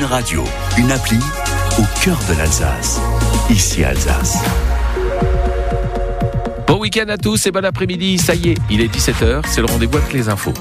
Radio, une appli au cœur de l'Alsace. Ici Alsace. Bon week-end à tous et bon après-midi. Ça y est, il est 17h, c'est le rendez-vous avec les infos.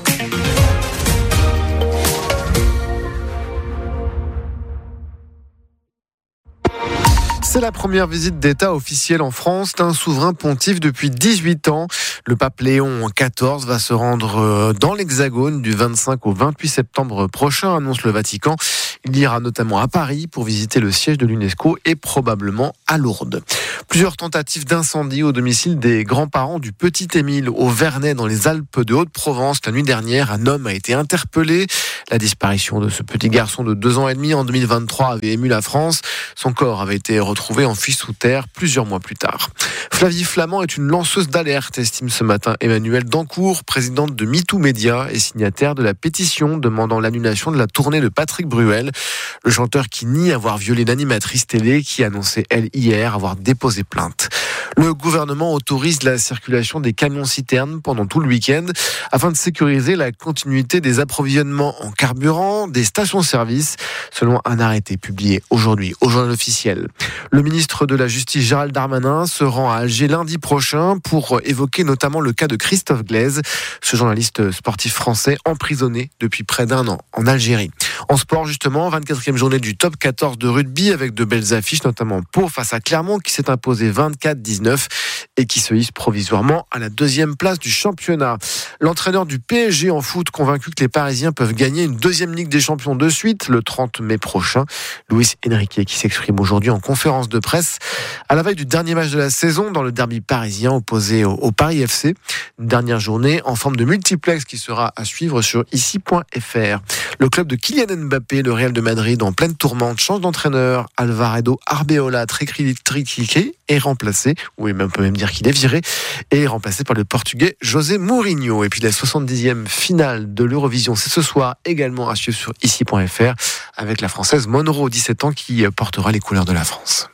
C'est la première visite d'État officielle en France d'un souverain pontife depuis 18 ans. Le pape Léon XIV va se rendre dans l'Hexagone du 25 au 28 septembre prochain, annonce le Vatican. Il ira notamment à Paris pour visiter le siège de l'UNESCO et probablement à Lourdes. Plusieurs tentatives d'incendie au domicile des grands-parents du petit Émile au Vernet dans les Alpes de Haute-Provence. La nuit dernière, un homme a été interpellé. La disparition de ce petit garçon de 2 ans et demi en 2023 avait ému la France. Son corps avait été retrouvé enfui sous terre plusieurs mois plus tard. Flavie Flament est une lanceuse d'alerte, estime ce matin Emmanuelle Dancourt, présidente de MeToo Média et signataire de la pétition demandant l'annulation de la tournée de Patrick Bruel. Le chanteur qui nie avoir violé l'animatrice télé qui annonçait, elle, hier, avoir déposé plainte. Le gouvernement autorise la circulation des camions-citernes pendant tout le week-end afin de sécuriser la continuité des approvisionnements en carburant des stations-service, selon un arrêté publié aujourd'hui au journal officiel. Le ministre de la Justice, Gérald Darmanin, se rend à Alger lundi prochain pour évoquer notamment le cas de Christophe Glaise, ce journaliste sportif français emprisonné depuis près d'1 an en Algérie. En sport, justement, 24e journée du top 14 de rugby avec de belles affiches, notamment Pau face à Clermont qui s'est imposé 24-19 et qui se hisse provisoirement à la 2e place du championnat. L'entraîneur du PSG en foot convaincu que les Parisiens peuvent gagner une 2e Ligue des Champions de suite le 30 mai prochain. Luis Enrique qui s'exprime aujourd'hui en conférence de presse à la veille du dernier match de la saison dans le derby parisien opposé au Paris FC. Une dernière journée en forme de multiplex qui sera à suivre sur ici.fr. Le club de Kylian Mbappé, le Real de Madrid, en pleine tourmente, change d'entraîneur. Alvarado Arbeola, très critiqué, est remplacé, ou on peut même dire qu'il est viré, et est remplacé par le Portugais José Mourinho. Et puis la 70e finale de l'Eurovision, c'est ce soir également à suivre sur ici.fr avec la Française Monroe, 17 ans, qui portera les couleurs de la France.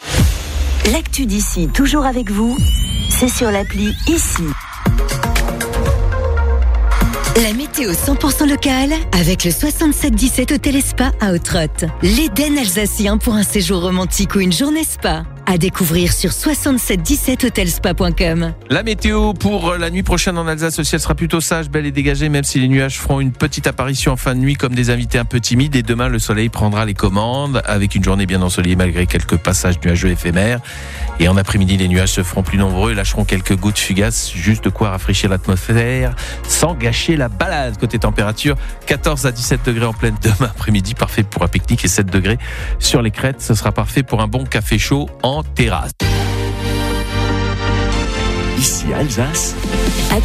L'actu d'ici, toujours avec vous, c'est sur l'appli Ici. La météo 100% locale avec le 6717 Hôtel et Spa à Haute-Rotte. L'Éden alsacien pour un séjour romantique ou une journée spa. À découvrir sur 6717hotelspa.com. La météo pour la nuit prochaine en Alsace, le ciel sera plutôt sage, bel et dégagé, même si les nuages feront une petite apparition en fin de nuit comme des invités un peu timides. Et demain, le soleil prendra les commandes avec une journée bien ensoleillée malgré quelques passages nuageux éphémères. Et en après-midi, les nuages se feront plus nombreux et lâcheront quelques gouttes fugaces, juste de quoi rafraîchir l'atmosphère sans gâcher la balade. Côté température, 14 à 17 degrés en pleine demain après-midi, parfait pour un pique-nique, et 7 degrés sur les crêtes. Ce sera parfait pour un bon café chaud en terrasse. Ici Alsace.